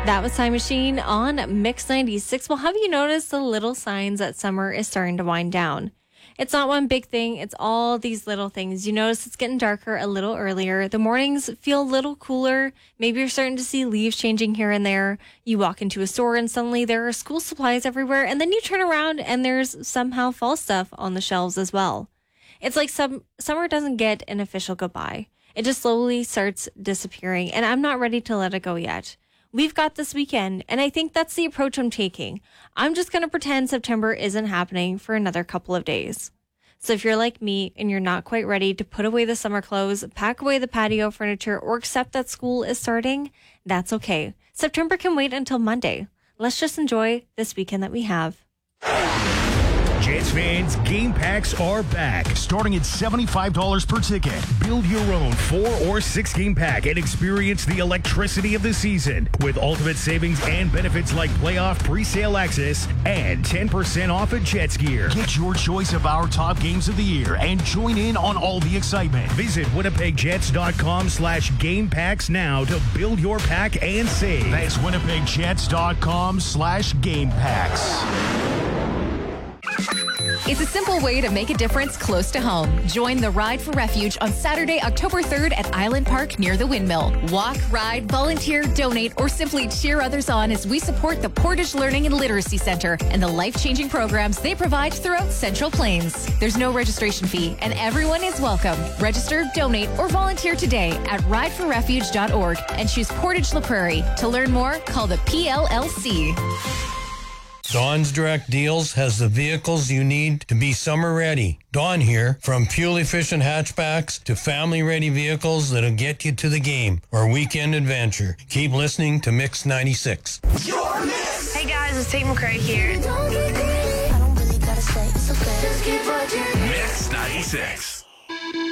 That was Time Machine on Mix 96. Well, have you noticed the little signs that summer is starting to wind down? It's not one big thing. It's all these little things. You notice it's getting darker a little earlier. The mornings feel a little cooler. Maybe you're starting to see leaves changing here and there. You walk into a store and suddenly there are school supplies everywhere. And then you turn around and there's somehow fall stuff on the shelves as well. It's like summer doesn't get an official goodbye. It just slowly starts disappearing. And I'm not ready to let it go yet. We've got this weekend, and I think that's the approach I'm taking. I'm just going to pretend September isn't happening for another couple of days. So if you're like me and you're not quite ready to put away the summer clothes, pack away the patio furniture, or accept that school is starting, that's okay. September can wait until Monday. Let's just enjoy this weekend that we have. Jets fans, game packs are back. Starting at $75 per ticket. Build your own 4 or 6 game pack and experience the electricity of the season with ultimate savings and benefits like playoff pre-sale access and 10% off of Jets gear. Get your choice of our top games of the year and join in on all the excitement. Visit winnipegjets.com/game packs now to build your pack and save. That's winnipegjets.com/game packs. It's a simple way to make a difference close to home. Join the Ride for Refuge on Saturday, October 3rd at Island Park near the Windmill. Walk, ride, volunteer, donate, or simply cheer others on as we support the Portage Learning and Literacy Center and the life-changing programs they provide throughout Central Plains. There's no registration fee and everyone is welcome. Register, donate, or volunteer today at rideforrefuge.org and choose Portage La Prairie. To learn more, call the PLLC. Dawn's Direct Deals has the vehicles you need to be summer ready. Dawn here, from fuel-efficient hatchbacks to family-ready vehicles that'll get you to the game or weekend adventure. Keep listening to Mix 96. Your Mix! Hey guys, it's Tate McRae here. Mix 96.